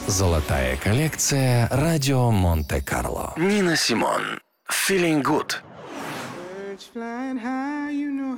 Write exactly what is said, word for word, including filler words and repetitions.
Золотая коллекция «Радио Монте-Карло». Нина Симон. Feeling good. Birds flying high, you know